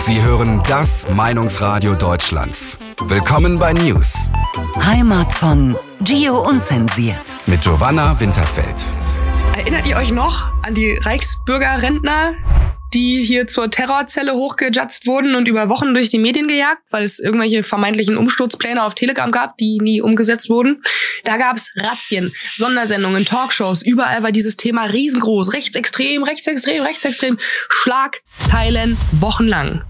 Sie hören das Meinungsradio Deutschlands. Willkommen bei News. Heimat von Gio Unzensiert. Mit Giovanna Winterfeld. Erinnert ihr euch noch an die Reichsbürgerrentner, die hier zur Terrorzelle hochgejatzt wurden und über Wochen durch die Medien gejagt, weil es irgendwelche vermeintlichen Umsturzpläne auf Telegram gab, die nie umgesetzt wurden? Da gab's Razzien, Sondersendungen, Talkshows, überall war dieses Thema riesengroß. Rechtsextrem, rechtsextrem, rechtsextrem. Schlagzeilen wochenlang.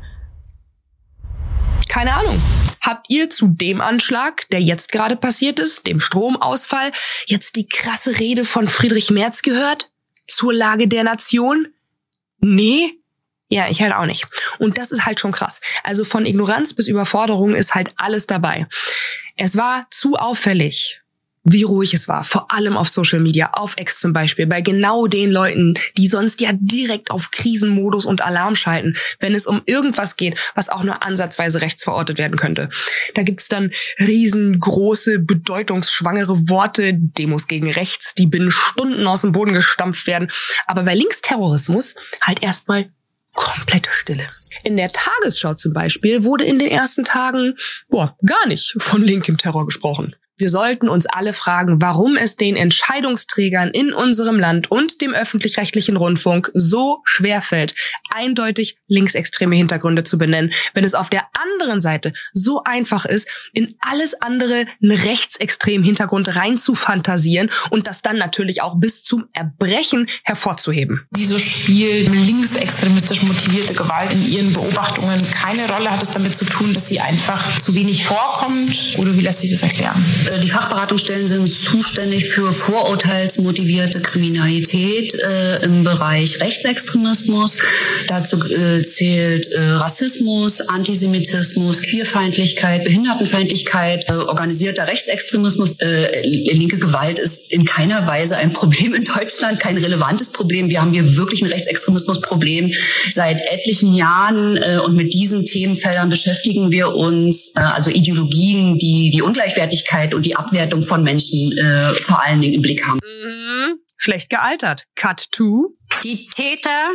Keine Ahnung. Habt ihr zu dem Anschlag, der jetzt gerade passiert ist, dem Stromausfall, jetzt die krasse Rede von Friedrich Merz gehört? Zur Lage der Nation? Nee? Ja, ich halt auch nicht. Und das ist halt schon krass. Also von Ignoranz bis Überforderung ist halt alles dabei. Es war zu auffällig, wie ruhig es war, vor allem auf Social Media, auf X zum Beispiel, bei genau den Leuten, die sonst ja direkt auf Krisenmodus und Alarm schalten, wenn es um irgendwas geht, was auch nur ansatzweise rechts verortet werden könnte. Da gibt's dann riesengroße, bedeutungsschwangere Worte, Demos gegen rechts, die binnen Stunden aus dem Boden gestampft werden. Aber bei Linksterrorismus halt erstmal komplette Stille. In der Tagesschau zum Beispiel wurde in den ersten Tagen gar nicht von linkem Terror gesprochen. Wir sollten uns alle fragen, warum es den Entscheidungsträgern in unserem Land und dem öffentlich-rechtlichen Rundfunk so schwerfällt, eindeutig linksextreme Hintergründe zu benennen, wenn es auf der anderen Seite so einfach ist, in alles andere einen rechtsextremen Hintergrund rein zu fantasieren und das dann natürlich auch bis zum Erbrechen hervorzuheben. Wieso spielt linksextremistisch motivierte Gewalt in Ihren Beobachtungen keine Rolle? Hat es damit zu tun, dass sie einfach zu wenig vorkommt? Oder wie lässt sich das erklären? Die Fachberatungsstellen sind zuständig für vorurteilsmotivierte Kriminalität im Bereich Rechtsextremismus. Dazu zählt Rassismus, Antisemitismus, Queerfeindlichkeit, Behindertenfeindlichkeit, organisierter Rechtsextremismus. Linke Gewalt ist in keiner Weise ein Problem in Deutschland, kein relevantes Problem. Wir haben hier wirklich ein Rechtsextremismusproblem seit etlichen Jahren und mit diesen Themenfeldern beschäftigen wir uns. Also Ideologien, die Ungleichwertigkeit und die Abwertung von Menschen vor allen Dingen im Blick haben. Schlecht gealtert. Cut to. Die Täter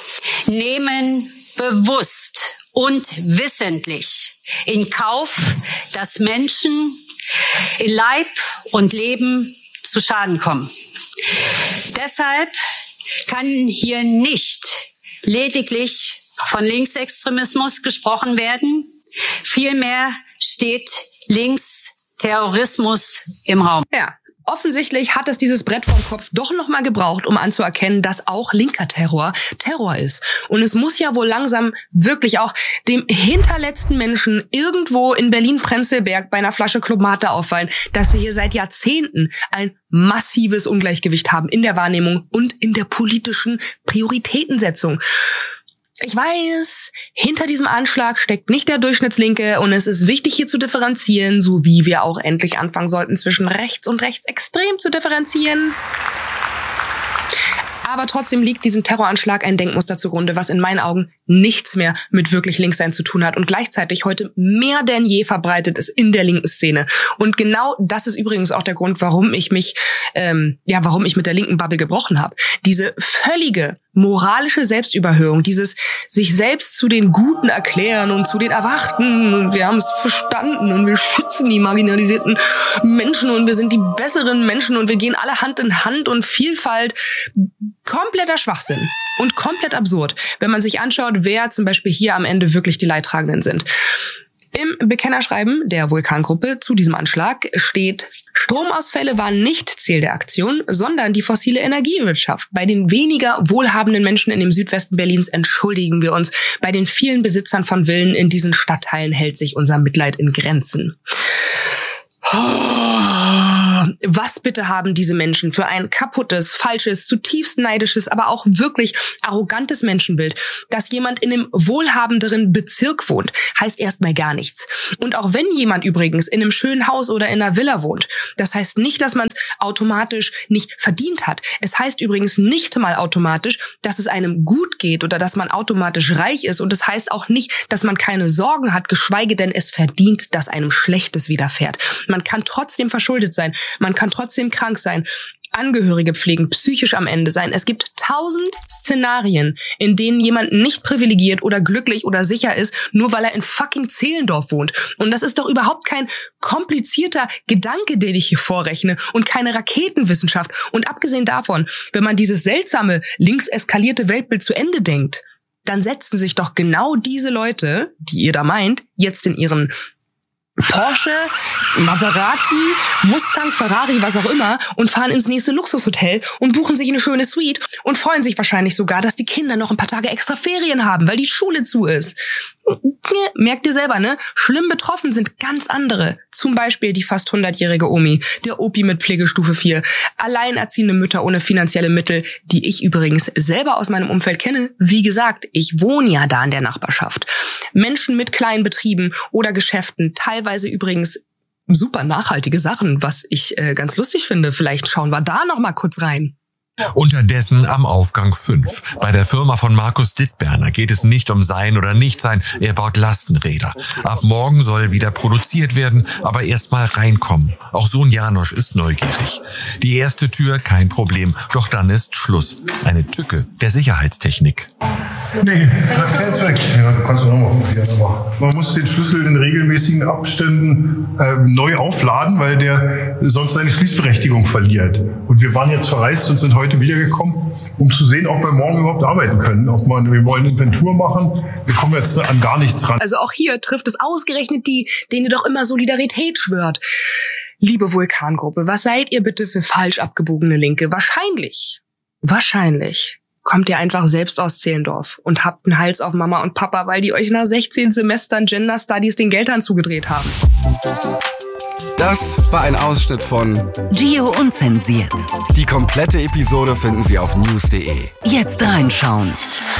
nehmen bewusst und wissentlich in Kauf, dass Menschen in Leib und Leben zu Schaden kommen. Deshalb kann hier nicht lediglich von Linksextremismus gesprochen werden. Vielmehr steht Linksterrorismus im Raum. Ja, offensichtlich hat es dieses Brett vom Kopf doch noch mal gebraucht, um anzuerkennen, dass auch linker Terror Terror ist. Und es muss ja wohl langsam wirklich auch dem hinterletzten Menschen irgendwo in Berlin-Prenzlberg bei einer Flasche Club Mate auffallen, dass wir hier seit Jahrzehnten ein massives Ungleichgewicht haben in der Wahrnehmung und in der politischen Prioritätensetzung. Ich weiß, hinter diesem Anschlag steckt nicht der Durchschnittslinke und es ist wichtig, hier zu differenzieren, so wie wir auch endlich anfangen sollten, zwischen rechts und rechtsextrem zu differenzieren. Aber trotzdem liegt diesem Terroranschlag ein Denkmuster zugrunde, was in meinen Augen nichts mehr mit wirklich Linkssein zu tun hat und gleichzeitig heute mehr denn je verbreitet ist in der linken Szene. Und genau das ist übrigens auch der Grund, warum ich mit der linken Bubble gebrochen habe. Diese völlige moralische Selbstüberhöhung, dieses sich selbst zu den Guten erklären und zu den Erwachten und wir haben es verstanden und wir schützen die marginalisierten Menschen und wir sind die besseren Menschen und wir gehen alle Hand in Hand und Vielfalt, kompletter Schwachsinn und komplett absurd, wenn man sich anschaut, wer zum Beispiel hier am Ende wirklich die Leidtragenden sind. Im Bekennerschreiben der Vulkangruppe zu diesem Anschlag steht: Stromausfälle waren nicht Ziel der Aktion, sondern die fossile Energiewirtschaft. Bei den weniger wohlhabenden Menschen in dem Südwesten Berlins entschuldigen wir uns. Bei den vielen Besitzern von Villen in diesen Stadtteilen hält sich unser Mitleid in Grenzen. Was bitte haben diese Menschen für ein kaputtes, falsches, zutiefst neidisches, aber auch wirklich arrogantes Menschenbild? Dass jemand in einem wohlhabenderen Bezirk wohnt, heißt erstmal gar nichts. Und auch wenn jemand übrigens in einem schönen Haus oder in einer Villa wohnt, das heißt nicht, dass man es automatisch nicht verdient hat. Es heißt übrigens nicht mal automatisch, dass es einem gut geht oder dass man automatisch reich ist. Und es heißt auch nicht, dass man keine Sorgen hat, geschweige denn es verdient, dass einem Schlechtes widerfährt. Man kann trotzdem verschuldet sein. Man kann trotzdem krank sein, Angehörige pflegen, psychisch am Ende sein. Es gibt 1000 Szenarien, in denen jemand nicht privilegiert oder glücklich oder sicher ist, nur weil er in fucking Zehlendorf wohnt. Und das ist doch überhaupt kein komplizierter Gedanke, den ich hier vorrechne und keine Raketenwissenschaft. Und abgesehen davon, wenn man dieses seltsame, links eskalierte Weltbild zu Ende denkt, dann setzen sich doch genau diese Leute, die ihr da meint, jetzt in ihren Porsche, Maserati, Mustang, Ferrari, was auch immer und fahren ins nächste Luxushotel und buchen sich eine schöne Suite und freuen sich wahrscheinlich sogar, dass die Kinder noch ein paar Tage extra Ferien haben, weil die Schule zu ist. Merkt ihr selber, ne? Schlimm betroffen sind ganz andere. Zum Beispiel die fast 100-jährige Omi, der Opi mit Pflegestufe 4, alleinerziehende Mütter ohne finanzielle Mittel, die ich übrigens selber aus meinem Umfeld kenne. Wie gesagt, ich wohne ja da in der Nachbarschaft. Menschen mit kleinen Betrieben oder Geschäften, teilweise übrigens super nachhaltige Sachen, was ich ganz lustig finde. Vielleicht schauen wir da noch mal kurz rein. Unterdessen am Aufgang 5. Bei der Firma von Markus Dittberner geht es nicht um Sein oder Nichtsein. Er baut Lastenräder. Ab morgen soll wieder produziert werden, aber erst mal reinkommen. Auch Sohn Janosch ist neugierig. Die erste Tür, kein Problem. Doch dann ist Schluss. Eine Tücke der Sicherheitstechnik. Nee, der ist weg. Ja, kannst du nochmal probieren. Man muss den Schlüssel in regelmäßigen Abständen neu aufladen, weil der sonst seine Schließberechtigung verliert. Und wir waren jetzt verreist und sind heute wiedergekommen, um zu sehen, ob wir morgen überhaupt arbeiten können. Wir wollen Inventur machen, wir kommen jetzt an gar nichts ran. Also auch hier trifft es ausgerechnet die, denen ihr doch immer Solidarität schwört. Liebe Vulkangruppe, was seid ihr bitte für falsch abgebogene Linke? Wahrscheinlich kommt ihr einfach selbst aus Zehlendorf und habt einen Hals auf Mama und Papa, weil die euch nach 16 Semestern Gender Studies den Geldhahn zugedreht haben. Das war ein Ausschnitt von Gio Unzensiert. Die komplette Episode finden Sie auf news.de. Jetzt reinschauen.